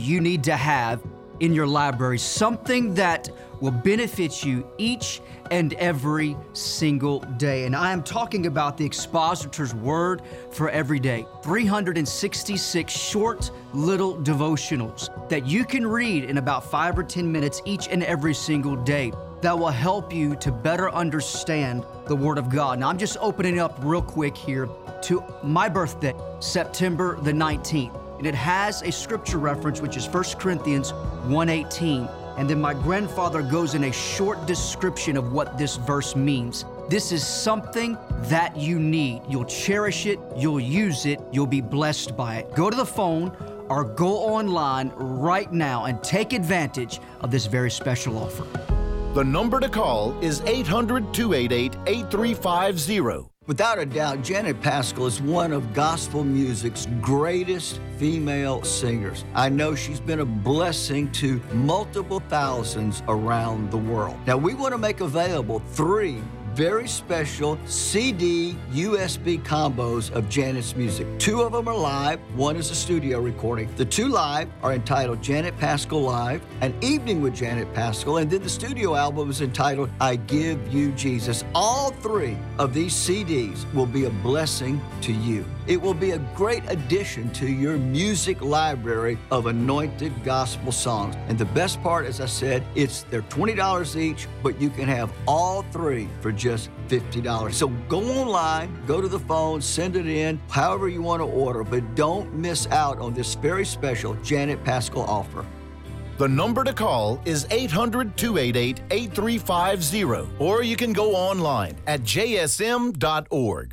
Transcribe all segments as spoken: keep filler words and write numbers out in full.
you need to have in your library, something that will benefit you each and every single day. And I am talking about the Expositor's Word for Every Day. three hundred sixty-six short little devotionals that you can read in about five or ten minutes each and every single day that will help you to better understand the Word of God. Now, I'm just opening up real quick here to my birthday, September the nineteenth. And it has a scripture reference, which is First Corinthians one eighteen. And then my grandfather goes in a short description of what this verse means. This is something that you need. You'll cherish it, you'll use it, you'll be blessed by it. Go to the phone or go online right now and take advantage of this very special offer. The number to call is eight hundred, two eight eight, eight three five zero. Without a doubt, Janet Paschal is one of gospel music's greatest female singers. I know she's been a blessing to multiple thousands around the world. Now, we want to make available three very special C D U S B combos of Janet's music. Two of them are live, one is a studio recording. The two live are entitled Janet Paschal Live, An Evening with Janet Paschal, and then the studio album is entitled I Give You Jesus. All three of these C Ds will be a blessing to you. It will be a great addition to your music library of anointed gospel songs. And the best part, as I said, it's they're twenty dollars each, but you can have all three for just fifty dollars. So go online, go to the phone, send it in, however you want to order, but don't miss out on this very special Janet Paschal offer. The number to call is eight hundred, two eight eight, eight three five zero, or you can go online at j s m dot org.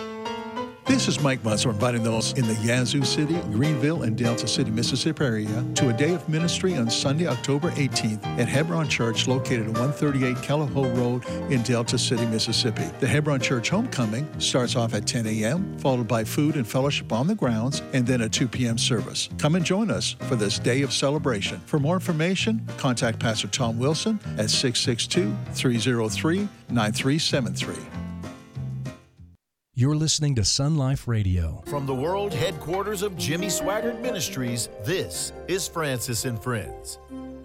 This is Mike Musser inviting those in the Yazoo City, Greenville, and Delta City, Mississippi area to a day of ministry on Sunday, October eighteenth at Hebron Church located at one thirty-eight Callaway Road in Delta City, Mississippi. The Hebron Church Homecoming starts off at ten a.m., followed by food and fellowship on the grounds, and then a two p.m. service. Come and join us for this day of celebration. For more information, contact Pastor Tom Wilson at six six two, three oh three, nine three seven three. You're listening to Sun Life Radio. From the world headquarters of Jimmy Swaggart Ministries, this is Francis and Friends.